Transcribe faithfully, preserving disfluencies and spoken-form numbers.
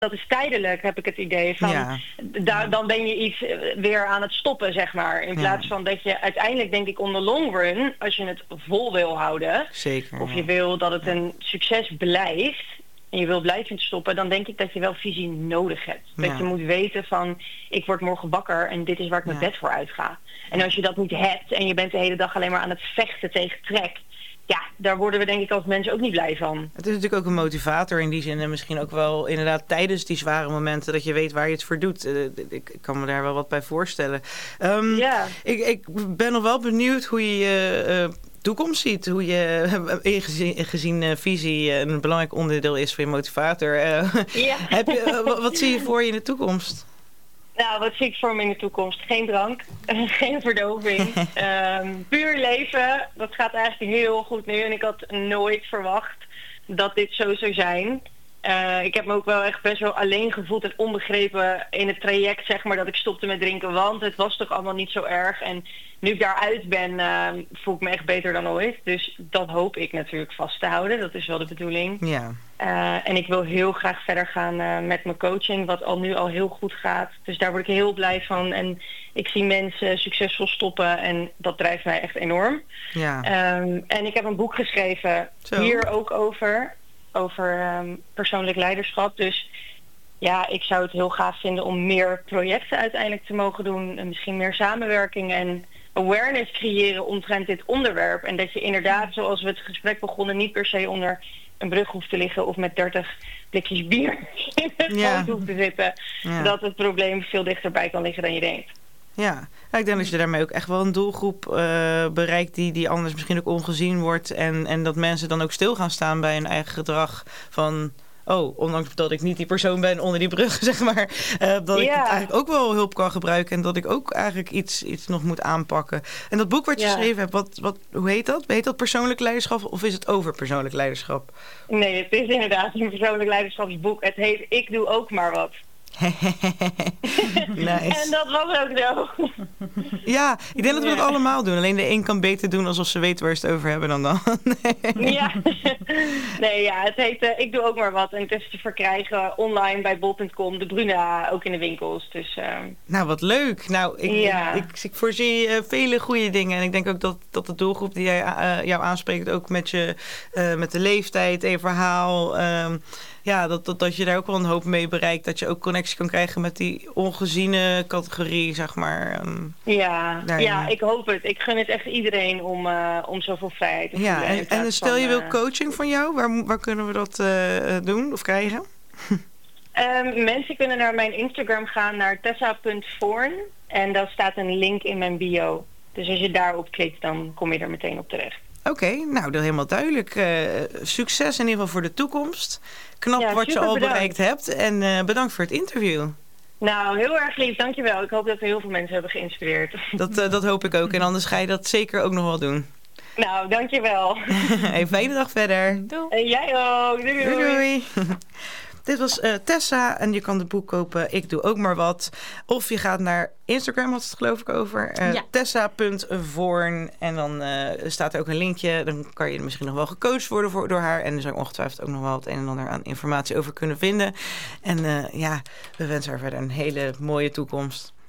dat is tijdelijk, heb ik het idee. Van, ja. da- dan ben je iets weer aan het stoppen, zeg maar. In plaats ja. van dat je uiteindelijk, denk ik, on the long run, als je het vol wil houden, Zeker, of je ja. wil dat het ja. een succes blijft, en je wil blijven stoppen, dan denk ik dat je wel visie nodig hebt. Dat Ja. je moet weten van, ik word morgen wakker en dit is waar ik mijn Ja. bed voor uitga. En als je dat niet hebt en je bent de hele dag alleen maar aan het vechten tegen trek, ja, daar worden we denk ik als mensen ook niet blij van. Het is natuurlijk ook een motivator in die zin. En misschien ook wel inderdaad tijdens die zware momenten dat je weet waar je het voor doet. Uh, ik, ik kan me daar wel wat bij voorstellen. Um, ja. ik, ik ben nog wel benieuwd hoe je je uh, toekomst ziet. Hoe je, gezien, gezien uh, visie een belangrijk onderdeel is van je motivator. Uh, ja. heb je, uh, wat, wat zie je voor je in de toekomst? Nou, wat zie ik voor me in de toekomst? Geen drank, geen verdoving, um, puur leven. Dat gaat eigenlijk heel goed nu en ik had nooit verwacht dat dit zo zou zijn. Uh, ik heb me ook wel echt best wel alleen gevoeld en onbegrepen in het traject, zeg maar, dat ik stopte met drinken, want het was toch allemaal niet zo erg. En nu ik daaruit ben, uh, voel ik me echt beter dan ooit. Dus dat hoop ik natuurlijk vast te houden. Dat is wel de bedoeling. Ja. Uh, en ik wil heel graag verder gaan uh, met mijn coaching, wat al nu al heel goed gaat. Dus daar word ik heel blij van. En ik zie mensen succesvol stoppen en dat drijft mij echt enorm. Ja. Um, en ik heb een boek geschreven Zo. hier ook over, over um, persoonlijk leiderschap. Dus ja, ik zou het heel gaaf vinden om meer projecten uiteindelijk te mogen doen. En misschien meer samenwerking en awareness creëren omtrent dit onderwerp. En dat je inderdaad, zoals we het gesprek begonnen, niet per se onder een brug hoeft te liggen of met dertig blikjes bier in het ja. hoofd hoeft te zitten. Ja. Dat het probleem veel dichterbij kan liggen dan je denkt. Ja, ik denk dat je daarmee ook echt wel een doelgroep uh, bereikt die, die anders misschien ook ongezien wordt. En, en dat mensen dan ook stil gaan staan bij hun eigen gedrag van, oh, ondanks dat ik niet die persoon ben onder die brug, zeg maar, uh, dat ja. ik het eigenlijk ook wel hulp kan gebruiken en dat ik ook eigenlijk iets, iets nog moet aanpakken. En dat boek wat je ja. geschreven hebt, wat, wat, hoe heet dat? Heet dat persoonlijk leiderschap of is het over persoonlijk leiderschap? Nee, het is inderdaad een persoonlijk leiderschapsboek. Het heet Ik Doe Ook Maar Wat. Nice. En dat was ook zo. Ja, ik denk dat we het allemaal doen. Alleen de een kan beter doen alsof ze weten waar ze het over hebben dan dan. Nee. Ja. Nee, ja, het heet uh, Ik Doe Ook Maar Wat. En het is te verkrijgen online bij bol punt com. De Bruna ook in de winkels. Dus, uh... Nou, wat leuk. Nou, ik, ja. ik, ik, ik voorzie uh, vele goede dingen. En ik denk ook dat, dat de doelgroep die jij, uh, jou aanspreekt, ook met, je, uh, met de leeftijd en je verhaal, Uh, ja, dat, dat, dat je daar ook wel een hoop mee bereikt. Dat je ook connectie kan krijgen met die ongeziene categorie, zeg maar. Um, ja, ja, ik hoop het. Ik gun het echt iedereen om, uh, om zoveel vrijheid te voelen. Ja, en, en stel je van, wil uh, coaching van jou, waar, waar kunnen we dat uh, doen of krijgen? um, mensen kunnen naar mijn Instagram gaan, naar tessa punt voorn. En daar staat een link in mijn bio. Dus als je daarop klikt, dan kom je er meteen op terecht. Oké, okay, nou, dat is helemaal duidelijk. Uh, succes in ieder geval voor de toekomst. Knap ja, wat je al bedankt. bereikt hebt. En uh, bedankt voor het interview. Nou, heel erg lief. Dankjewel. Ik hoop dat we heel veel mensen hebben geïnspireerd. Dat, uh, dat hoop ik ook. En anders ga je dat zeker ook nog wel doen. Nou, dankjewel. Een fijne dag verder. Doei. En jij ook. Doei doei. doei, doei. Dit was uh, Tessa en je kan het boek kopen. Ik doe ook maar wat. Of je gaat naar Instagram, had het geloof ik over. Uh, ja. tessa punt voorn. En dan uh, staat er ook een linkje. Dan kan je misschien nog wel gecoacht worden voor, door haar. En er zou ongetwijfeld ook nog wel het een en ander aan informatie over kunnen vinden. En uh, ja, we wensen haar verder een hele mooie toekomst.